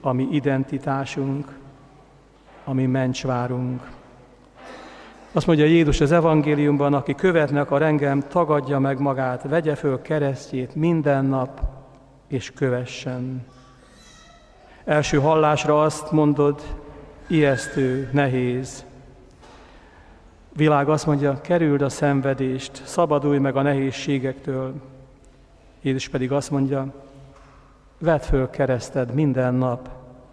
a mi identitásunk, a mi mencsvárunk. Azt mondja Jézus az evangéliumban, aki követni akar engem, tagadja meg magát, vegye föl keresztjét minden nap, és kövessen. Első hallásra azt mondod, ijesztő, nehéz. Világ azt mondja, kerüld a szenvedést, szabadulj meg a nehézségektől. Jézus pedig azt mondja, vedd föl kereszted minden nap,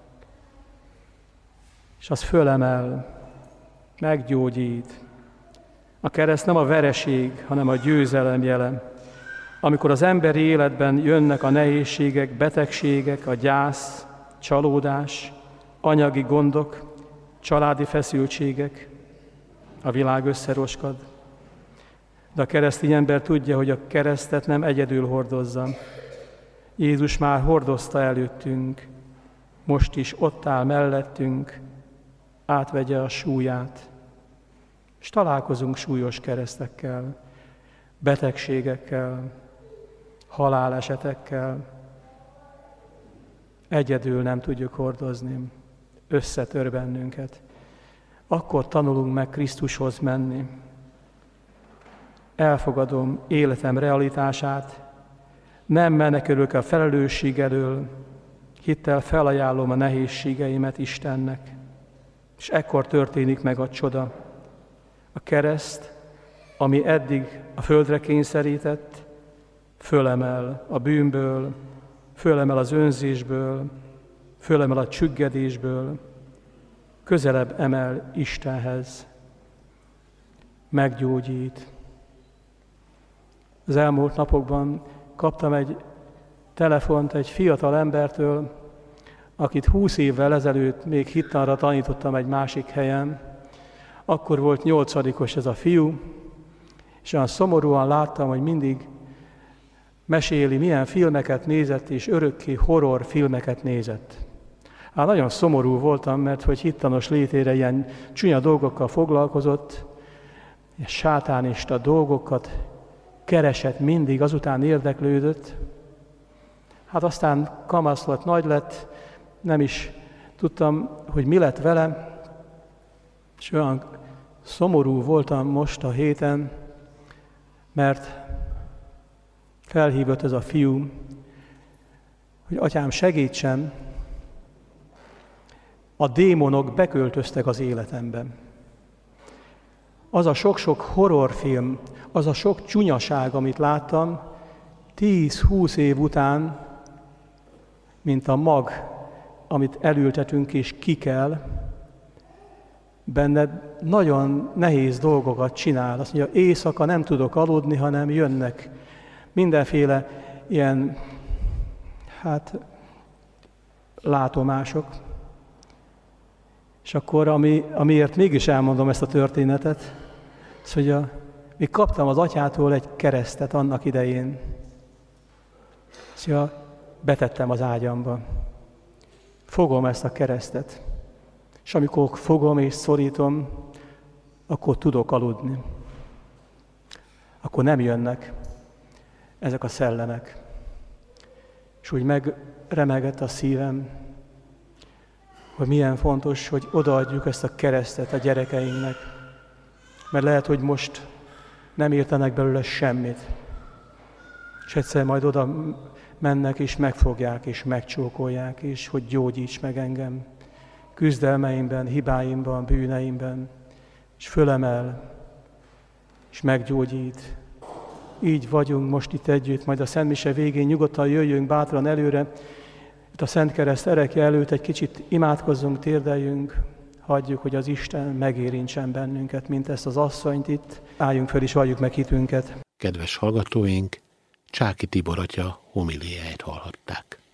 és az fölemel, meggyógyít. A kereszt nem a vereség, hanem a győzelem jele. Amikor az emberi életben jönnek a nehézségek, betegségek, a gyász, csalódás, anyagi gondok, családi feszültségek, a világ összeroskad. De a keresztény ember tudja, hogy a keresztet nem egyedül hordozza. Jézus már hordozta előttünk, most is ott áll mellettünk, átvegye a súlyát. És találkozunk súlyos keresztekkel, betegségekkel, halálesetekkel. Egyedül nem tudjuk hordozni, összetör bennünket. Akkor tanulunk meg Krisztushoz menni. Elfogadom életem realitását, nem menekülök a felelősség elől, hittel felajánlom a nehézségeimet Istennek. És ekkor történik meg a csoda. A kereszt, ami eddig a földre kényszerített, fölemel a bűnből, fölemel az önzésből, fölemel a csüggedésből, közelebb emel Istenhez, meggyógyít. Az elmúlt napokban kaptam egy telefont egy fiatal embertől, akit 20 évvel ezelőtt még hittanra tanítottam egy másik helyen. Akkor volt 8-os ez a fiú, és olyan szomorúan láttam, hogy mindig meséli, milyen filmeket nézett, és örökké horror filmeket nézett. Hát nagyon szomorú voltam, mert hogy hittanos létére ilyen csúnya dolgokkal foglalkozott, és sátánista dolgokat keresett mindig, azután érdeklődött. Hát aztán kamasz lett, nagy lett, nem is tudtam, hogy mi lett vele, és olyan szomorú voltam most a héten, mert felhívott ez a fiú, hogy atyám, segítsen, a démonok beköltöztek az életemben. Az a sok-sok horrorfilm, az a sok csúnyaság, amit láttam, 10-20 év után, mint a mag, amit elültetünk és kikel, benned nagyon nehéz dolgokat csinál. Azt mondja, éjszaka nem tudok aludni, hanem jönnek mindenféle ilyen, látomások. És akkor, amiért mégis elmondom ezt a történetet, az, hogy még kaptam az atyától egy keresztet annak idején. Szóval betettem az ágyamba. Fogom ezt a keresztet. És amikor fogom és szorítom, akkor tudok aludni. Akkor nem jönnek ezek a szellemek. És úgy megremegett a szívem, hogy milyen fontos, hogy odaadjuk ezt a keresztet a gyerekeinknek. Mert lehet, hogy most nem értenek belőle semmit. És egyszer majd oda mennek, és megfogják, és megcsókolják, és hogy gyógyíts meg engem küzdelmeimben, hibáimban, bűneimben, és fölemel, és meggyógyít. Így vagyunk most itt együtt, majd a Szent Mise végén nyugodtan jöjjünk bátran előre, itt a Szent Kereszt erekje előtt egy kicsit imádkozzunk, térdeljünk, hagyjuk, hogy az Isten megérintsen bennünket, mint ezt az asszonyt itt. Álljunk fel és valljuk meg hitünket. Kedves hallgatóink, Csáky Tibor atya homiliáját hallhatták.